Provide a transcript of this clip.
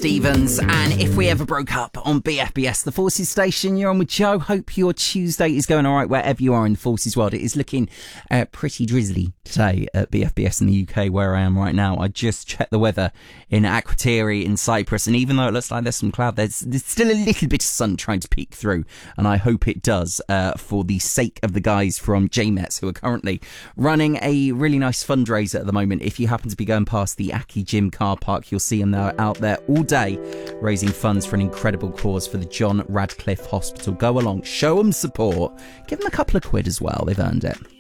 Stevens, and If We Ever Broke Up on BFBS, the Forces station. You're on with Joe. Hope your Tuesday is going all right wherever you are in the Forces world. It is looking pretty drizzly today at BFBS in the UK, where I am right now. I just checked the weather in Akrotiri in Cyprus, and even though it looks like there's some cloud, there's still a little bit of sun trying to peek through, and I hope it does for the sake of the guys from JMETS who are currently running a really nice fundraiser at the moment. If you happen to be going past the Aki Gym car park, you'll see them out there all day raising funds for an incredible cause for the John Radcliffe Hospital. Go along, show them support, give them a couple of quid as well, they've earned it.